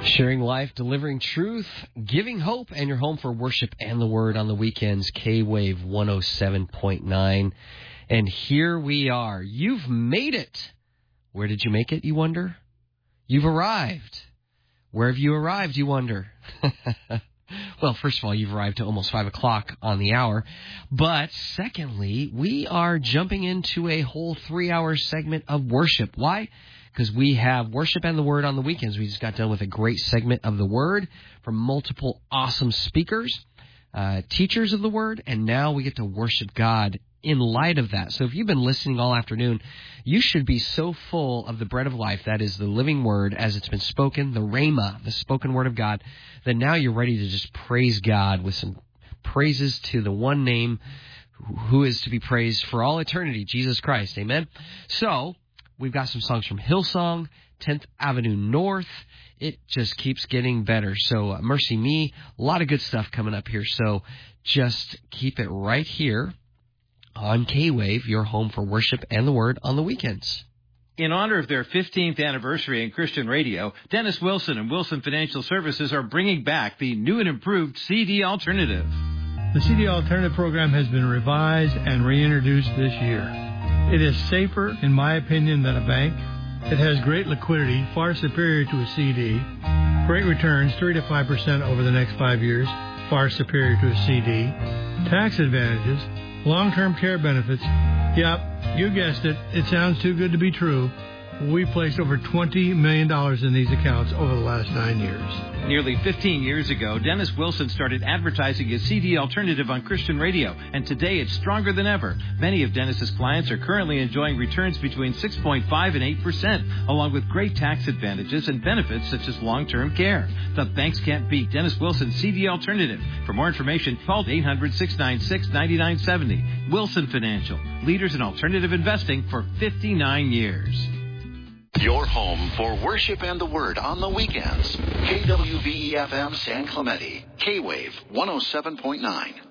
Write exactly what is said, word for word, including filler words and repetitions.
Sharing life, delivering truth, giving hope, and your home for worship and the word on the weekends, K-Wave one oh seven point nine. And here we are. You've made it. Where did you make it, you wonder? You've arrived. Where have you arrived, you wonder? Well, first of all, you've arrived to almost five o'clock on the hour. But secondly, we are jumping into a whole three-hour segment of worship. Why? Because we have worship and the word on the weekends. We just got done with a great segment of the word from multiple awesome speakers, uh, teachers of the word, and now we get to worship God in light of that. So if you've been listening all afternoon, you should be so full of the bread of life, that is the living word as it's been spoken, the rhema, the spoken word of God, that now you're ready to just praise God with some praises to the one name who is to be praised for all eternity, Jesus Christ. Amen? So we've got some songs from Hillsong, tenth Avenue North. It just keeps getting better. So uh, Mercy Me, a lot of good stuff coming up here. So just keep it right here on K-Wave, your home for worship and the word on the weekends. In honor of their fifteenth anniversary in Christian radio, Dennis Wilson and Wilson Financial Services are bringing back the new and improved C D Alternative. The C D Alternative program has been revised and reintroduced this year. It is safer, in my opinion, than a bank. It has great liquidity, far superior to a C D. Great returns, three to five percent over the next five years, far superior to a C D. Tax advantages, long-term care benefits. Yep, you guessed it. It sounds too good to be true. We placed over twenty million dollars in these accounts over the last nine years. Nearly fifteen years ago, Dennis Wilson started advertising his C D Alternative on Christian radio, and today it's stronger than ever. Many of Dennis's clients are currently enjoying returns between six point five and eight percent, along with great tax advantages and benefits such as long-term care. The banks can't beat Dennis Wilson's C D Alternative. For more information, call eight hundred, six nine six, nine nine seven zero. Wilson Financial, leaders in alternative investing for fifty-nine years. Your home for worship and the word on the weekends. K W V E F M San Clemente. K-Wave one oh seven point nine.